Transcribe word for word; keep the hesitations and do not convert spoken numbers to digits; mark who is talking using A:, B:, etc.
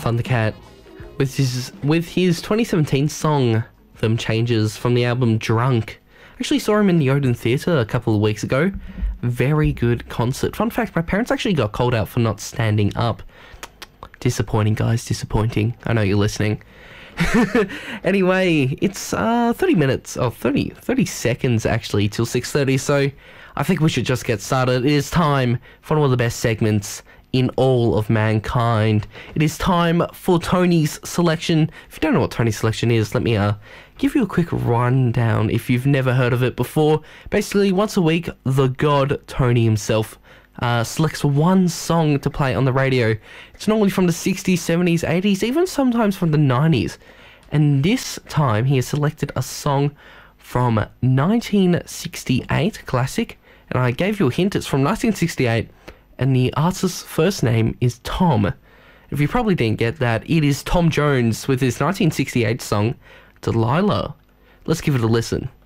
A: Thundercat with his with his twenty seventeen song Them Changes from the album Drunk. Actually saw him in the Odeon Theatre a couple of weeks ago. Very good concert. Fun fact, my parents actually got called out for not standing up. Disappointing, guys, disappointing. I know you're listening. Anyway, it's uh, thirty minutes, or thirty, thirty seconds actually, till six thirty, so I think we should just get started. It is time for one of the best segments in all of mankind. It is time for Tony's Selection. If you don't know what Tony's Selection is, let me uh, give you a quick rundown if you've never heard of it before. Basically, once a week, the god Tony himself uh, selects one song to play on the radio. It's normally from the sixties, seventies, eighties, even sometimes from the nineties. And this time, he has selected a song from nineteen sixty-eight, classic. And I gave you a hint, it's from nineteen sixty-eight. And the artist's first name is Tom. If you probably didn't get that, it is Tom Jones with his nineteen sixty-eight song, Delilah. Let's give it a listen.